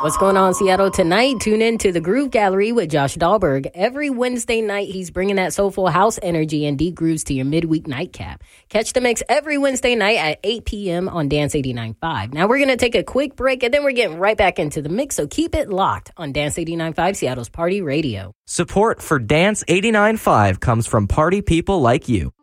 What's going on, Seattle? Tonight, tune in to the Groove Gallery with Josh Dahlberg. Every Wednesday night, he's bringing that soulful house energy and deep grooves to your midweek nightcap. Catch the mix every Wednesday night at 8 p.m. on Dance 89.5. Now, we're going to take a quick break, and then we're getting right back into the mix, so keep it locked on Dance 89.5, Seattle's Party Radio. Support for Dance 89.5 comes from party people like you.